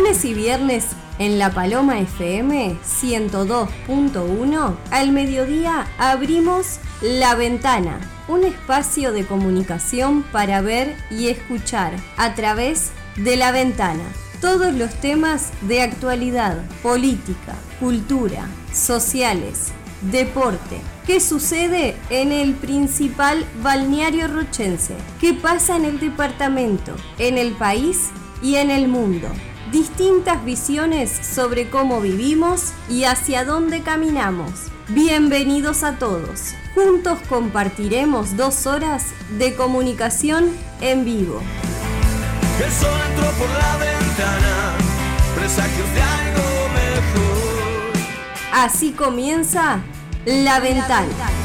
Lunes y viernes en La Paloma FM 102.1, al mediodía abrimos La Ventana, un espacio de comunicación para ver y escuchar a través de la ventana todos los temas de actualidad, política, cultura, sociales, deporte. ¿Qué sucede en el principal balneario rochense? ¿Qué pasa en el departamento, en el país y en el mundo? Distintas visiones sobre cómo vivimos y hacia dónde caminamos. Bienvenidos a todos. Juntos compartiremos 2 horas de comunicación en vivo. El sol entró por la ventana, presagios de algo mejor. Así comienza La Ventana.